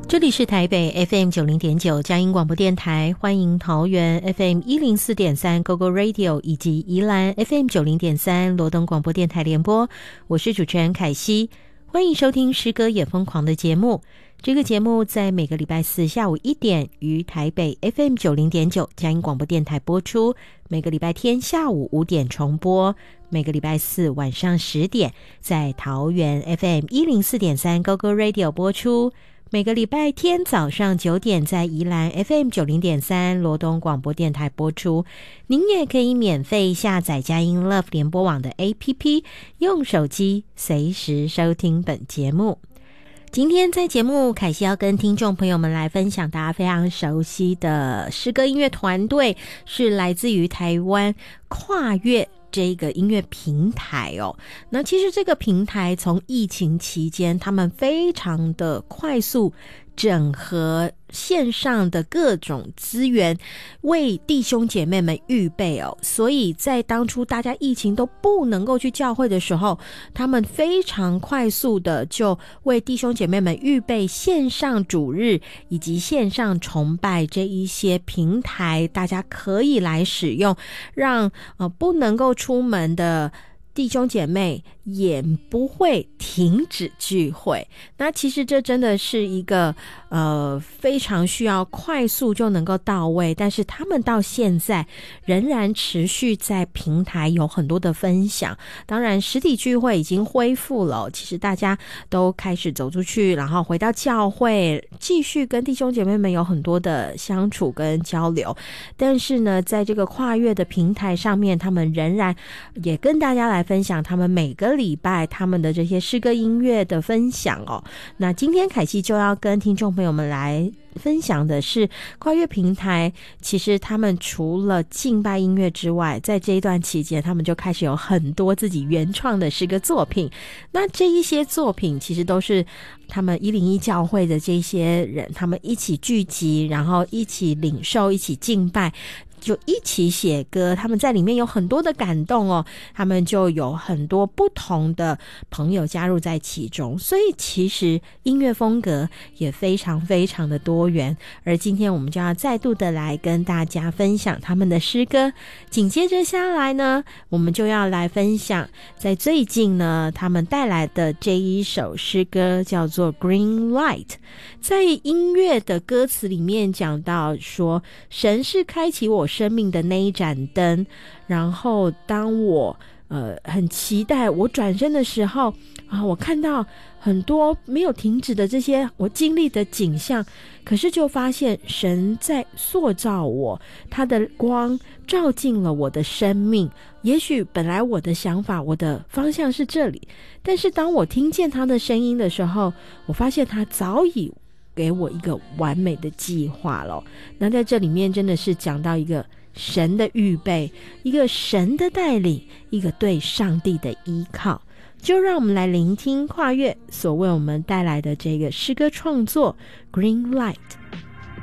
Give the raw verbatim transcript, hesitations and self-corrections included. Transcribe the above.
这里是台北 F M 九零点九 佳音广播电台，欢迎桃园 F M 一零四点三 Go Go Radio 以及宜兰 F M 九零点三 罗东广播电台联播，我是主持人凯西，欢迎收听诗歌也疯狂的节目。这个节目在每个礼拜四下午一点于台北 F M 九零点九 佳音广播电台播出，每个礼拜天下午五点重播，每个礼拜四晚上十点在桃园 F M 一零四点三 Go Go Radio 播出，每个礼拜天早上九点在宜兰 F M 九零点三 罗东广播电台播出。您也可以免费下载佳音 Love 联播网的 A P P， 用手机随时收听本节目。今天在节目，凯西要跟听众朋友们来分享大家非常熟悉的诗歌音乐团队，是来自于台湾跨越这个音乐平台哦。那其实这个平台从疫情期间，他们非常的快速整合线上的各种资源，为弟兄姐妹们预备哦。所以在当初大家疫情都不能够去教会的时候，他们非常快速的就为弟兄姐妹们预备线上主日以及线上崇拜这一些平台，大家可以来使用，让呃不能够出门的弟兄姐妹也不会停止聚会。那其实这真的是一个呃非常需要快速就能够到位，但是他们到现在仍然持续在平台有很多的分享。当然实体聚会已经恢复了，其实大家都开始走出去，然后回到教会继续跟弟兄姐妹们有很多的相处跟交流。但是呢，在这个跨越的平台上面，他们仍然也跟大家来分享他们每个礼拜他们的这些诗歌音乐的分享哦。那今天凯西就要跟听众朋友们来分享的是跨越平台，其实他们除了敬拜音乐之外，在这一段期间他们就开始有很多自己原创的诗歌作品。那这一些作品其实都是他们一零一教会的这些人，他们一起聚集，然后一起领受，一起敬拜，就一起写歌，他们在里面有很多的感动哦，他们就有很多不同的朋友加入在其中，所以其实音乐风格也非常非常的多元。而今天我们就要再度的来跟大家分享他们的诗歌。紧接着下来呢，我们就要来分享在最近呢他们带来的这一首诗歌，叫做 Green Light。 在音乐的歌词里面讲到说，神是开启我生命的那一盏灯，然后当我呃很期待我转身的时候啊，我看到很多没有停止的这些我经历的景象，可是就发现神在塑造我，他的光照进了我的生命。也许本来我的想法，我的方向是这里，但是当我听见他的声音的时候，我发现他早已给我一个完美的计划了。那在这里面真的是讲到一个神的预备，一个神的带领，一个对上帝的依靠。就让我们来聆听跨越所为我们带来的这个诗歌创作 Green Light。